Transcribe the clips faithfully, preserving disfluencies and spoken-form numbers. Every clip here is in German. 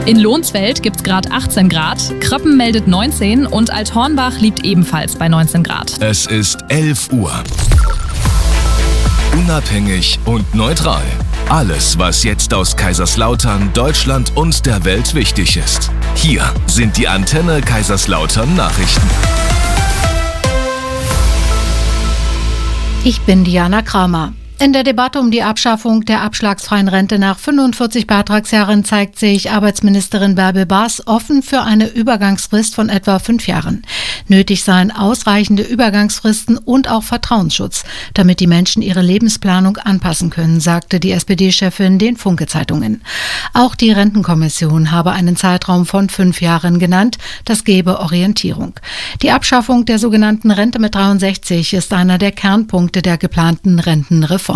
In Lohnsfeld gibt's gerade achtzehn Grad, Kröppen meldet neunzehn und Althornbach liegt ebenfalls bei neunzehn Grad. Es ist elf Uhr. Unabhängig und neutral. Alles, was jetzt aus Kaiserslautern, Deutschland und der Welt wichtig ist. Hier sind die Antenne Kaiserslautern Nachrichten. Ich bin Diana Kramer. In der Debatte um die Abschaffung der abschlagsfreien Rente nach fünfundvierzig Beitragsjahren zeigt sich Arbeitsministerin Bärbel Baas offen für eine Übergangsfrist von etwa fünf Jahren. Nötig seien ausreichende Übergangsfristen und auch Vertrauensschutz, damit die Menschen ihre Lebensplanung anpassen können, sagte die S P D-Chefin den Funke-Zeitungen. Auch die Rentenkommission habe einen Zeitraum von fünf Jahren genannt, das gebe Orientierung. Die Abschaffung der sogenannten Rente mit dreiundsechzig ist einer der Kernpunkte der geplanten Rentenreform.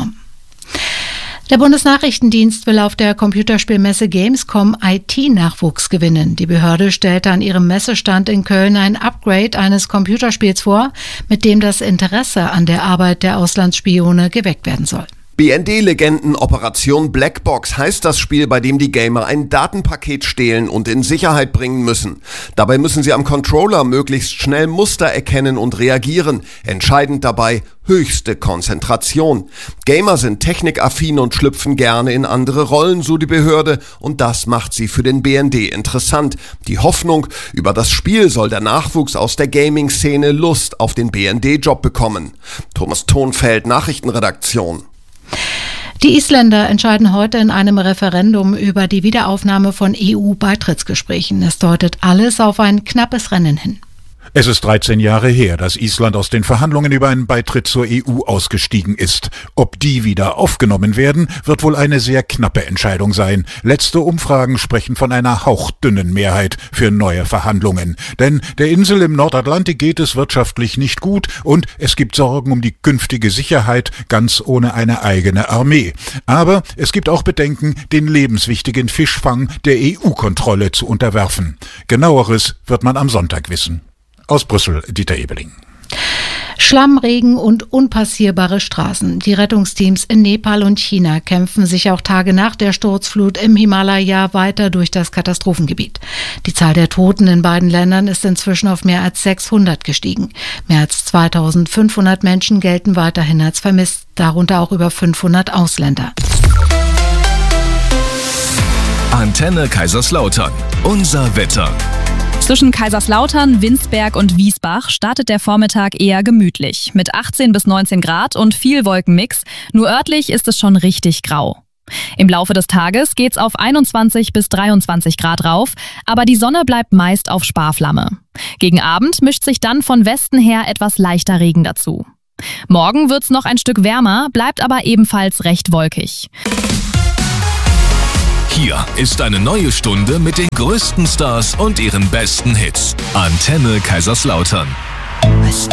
Der Bundesnachrichtendienst will auf der Computerspielmesse Gamescom I T-Nachwuchs gewinnen. Die Behörde stellte an ihrem Messestand in Köln ein Upgrade eines Computerspiels vor, mit dem das Interesse an der Arbeit der Auslandsspione geweckt werden soll. B N D-Legenden Operation Blackbox heißt das Spiel, bei dem die Gamer ein Datenpaket stehlen und in Sicherheit bringen müssen. Dabei müssen sie am Controller möglichst schnell Muster erkennen und reagieren. Entscheidend dabei höchste Konzentration. Gamer sind technikaffin und schlüpfen gerne in andere Rollen, so die Behörde, und das macht sie für den B N D interessant. Die Hoffnung, über das Spiel soll der Nachwuchs aus der Gaming-Szene Lust auf den B N D-Job bekommen. Thomas Thonfeld, Nachrichtenredaktion. Die Isländer entscheiden heute in einem Referendum über die Wiederaufnahme von E U-Beitrittsgesprächen. Es deutet alles auf ein knappes Rennen hin. Es ist dreizehn Jahre her, dass Island aus den Verhandlungen über einen Beitritt zur E U ausgestiegen ist. Ob die wieder aufgenommen werden, wird wohl eine sehr knappe Entscheidung sein. Letzte Umfragen sprechen von einer hauchdünnen Mehrheit für neue Verhandlungen. Denn der Insel im Nordatlantik geht es wirtschaftlich nicht gut und es gibt Sorgen um die künftige Sicherheit, ganz ohne eine eigene Armee. Aber es gibt auch Bedenken, den lebenswichtigen Fischfang der E U-Kontrolle zu unterwerfen. Genaueres wird man am Sonntag wissen. Aus Brüssel, Dieter Ebeling. Schlamm, Regen und unpassierbare Straßen. Die Rettungsteams in Nepal und China kämpfen sich auch Tage nach der Sturzflut im Himalaya weiter durch das Katastrophengebiet. Die Zahl der Toten in beiden Ländern ist inzwischen auf mehr als sechshundert gestiegen. Mehr als zweitausendfünfhundert Menschen gelten weiterhin als vermisst, darunter auch über fünfhundert Ausländer. Antenne Kaiserslautern. Unser Wetter. Zwischen Kaiserslautern, Winsberg und Wiesbach startet der Vormittag eher gemütlich mit achtzehn bis neunzehn Grad und viel Wolkenmix. Nur örtlich ist es schon richtig grau. Im Laufe des Tages geht's auf einundzwanzig bis dreiundzwanzig Grad rauf, aber die Sonne bleibt meist auf Sparflamme. Gegen Abend mischt sich dann von Westen her etwas leichter Regen dazu. Morgen wird's noch ein Stück wärmer, bleibt aber ebenfalls recht wolkig. Hier ist eine neue Stunde mit den größten Stars und ihren besten Hits. Antenne Kaiserslautern. Was